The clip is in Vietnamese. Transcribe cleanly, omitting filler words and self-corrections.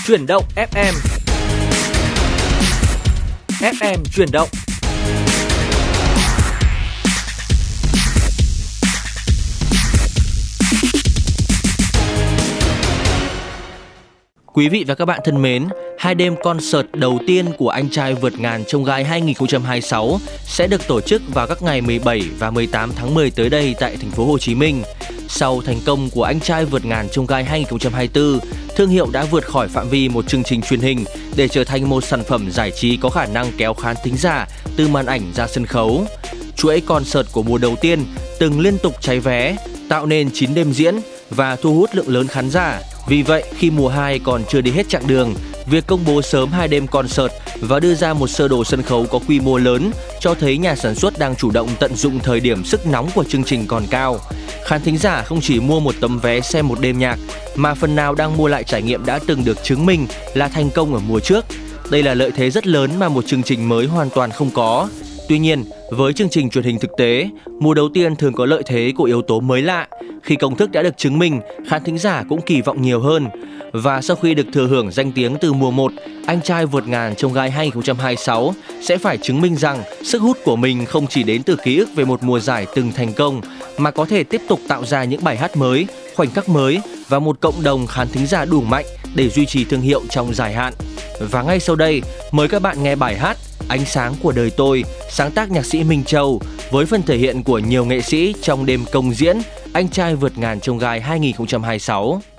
Chuyển động FM. FM chuyển động. Quý vị và các bạn thân mến, 2 đêm concert đầu tiên của Anh trai vượt ngàn chông gai 2026 sẽ được tổ chức vào các ngày 17 và 18 tháng 10 tới đây tại thành phố Hồ Chí Minh. Sau thành công của Anh trai vượt ngàn chông gai 2024, thương hiệu đã vượt khỏi phạm vi một chương trình truyền hình để trở thành một sản phẩm giải trí có khả năng kéo khán thính giả từ màn ảnh ra sân khấu. Chuỗi concert của mùa đầu tiên từng liên tục cháy vé, tạo nên 9 đêm diễn và thu hút lượng lớn khán giả. Vì vậy, khi mùa 2 còn chưa đi hết chặng đường, việc công bố sớm 2 đêm concert và đưa ra một sơ đồ sân khấu có quy mô lớn cho thấy nhà sản xuất đang chủ động tận dụng thời điểm sức nóng của chương trình còn cao. Khán thính giả không chỉ mua một tấm vé xem một đêm nhạc, mà phần nào đang mua lại trải nghiệm đã từng được chứng minh là thành công ở mùa trước. Đây là lợi thế rất lớn mà một chương trình mới hoàn toàn không có. Tuy nhiên, với chương trình truyền hình thực tế, mùa đầu tiên thường có lợi thế của yếu tố mới lạ. Khi công thức đã được chứng minh, khán thính giả cũng kỳ vọng nhiều hơn. Và sau khi được thừa hưởng danh tiếng từ mùa 1, Anh trai vượt ngàn chông gai 2026 sẽ phải chứng minh rằng sức hút của mình không chỉ đến từ ký ức về một mùa giải từng thành công, mà có thể tiếp tục tạo ra những bài hát mới, khoảnh khắc mới và một cộng đồng khán thính giả đủ mạnh để duy trì thương hiệu trong dài hạn. Và ngay sau đây, mời các bạn nghe bài hát Ánh sáng của đời tôi, sáng tác nhạc sĩ Minh Châu, với phần thể hiện của nhiều nghệ sĩ trong đêm công diễn Anh trai vượt ngàn chông gai 2026.